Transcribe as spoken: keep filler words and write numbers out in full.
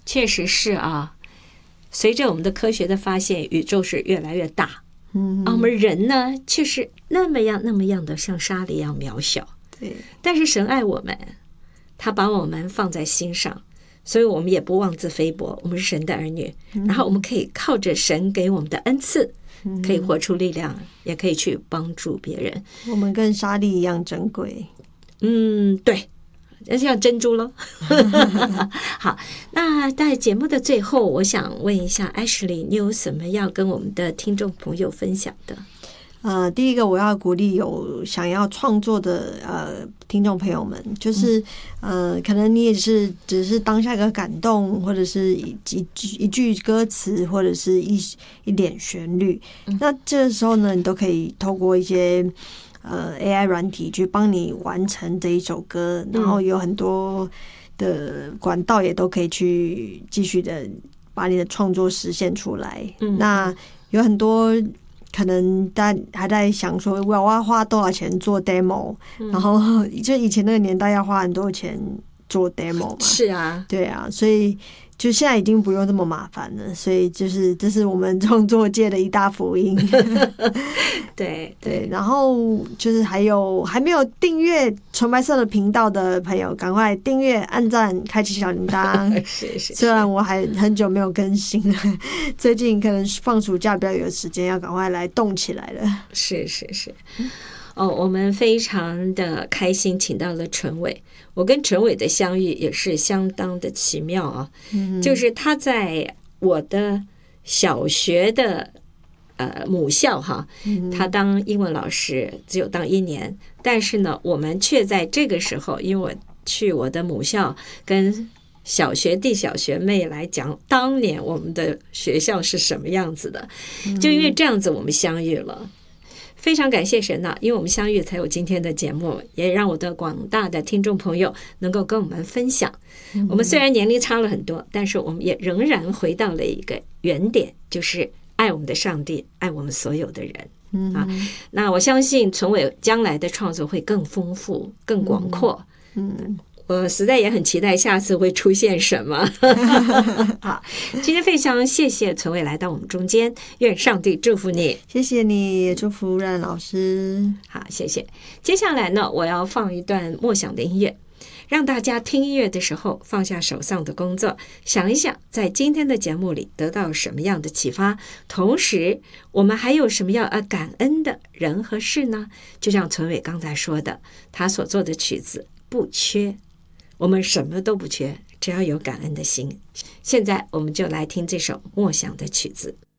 确实是啊。随着我们的科学的发现，宇宙是越来越大，嗯，而我们人呢，却是那么样那么样的像沙粒一样渺小。 对， 但是神爱我们，他把我们放在心上，所以我们也不妄自菲薄，我们是神的儿女，嗯，然后我们可以靠着神给我们的恩赐，嗯，可以活出力量，也可以去帮助别人。 我们跟沙粒一样珍贵。 嗯，对。那像珍珠咯。好，那在节目的最后，我想问一下 Ashley， 你有什么要跟我们的听众朋友分享的？ 呃，第一个我要鼓励有想要创作的呃听众朋友们，就是呃，可能你也是只是当下一个感动，或者是一一一句歌词，或者是一一点旋律，嗯，那这时候呢，你都可以透过一些呃 A I 软体去帮你完成这一首歌，然后有很多的管道也都可以去继续的把你的创作实现出来。嗯，那有很多。可能大家还在想说，我要花多少钱做 demo，嗯，然后就以前那个年代要花很多钱做 demo 嘛， 是啊， 对啊，所以就现在已经不用这么麻烦了，所以就是这是我们创作界的一大福音。 对对，然后就是还有还没有订阅纯白色的频道的朋友，赶快订阅、按赞、开启小铃铛。 是是是， 虽然我还很久没有更新了，最近可能放暑假比较有时间，要赶快来动起来了。 是是是。哦，我们非常的开心，请到了陈伟。我跟陈伟的相遇也是相当的奇妙啊，嗯，就是他在我的小学的呃母校哈，他当英文老师只有当一年，但是呢，我们却在这个时候，因为我去我的母校跟小学弟小学妹来讲当年我们的学校是什么样子的，就因为这样子我们相遇了。非常感谢神呐，因为我们相遇才有今天的节目，也让我的广大的听众朋友能够跟我们分享。我们虽然年龄差了很多，但是我们也仍然回到了一个原点，就是爱我们的上帝，爱我们所有的人。嗯啊，那我相信陈伟将来的创作会更丰富、更广阔。嗯。嗯，我实在也很期待下次会出现什么。好，今天非常谢谢陈伟来到我们中间，愿上帝祝福你。 谢谢你，也祝福冉老师。 好，谢谢。接下来呢，我要放一段默想的音乐，让大家听音乐的时候放下手上的工作，想一想在今天的节目里得到什么样的启发，同时我们还有什么要感恩的人和事呢？就像陈伟刚才说的，他所做的曲子不缺，我们什么都不缺，只要有感恩的心。现在我们就来听这首默想的曲子。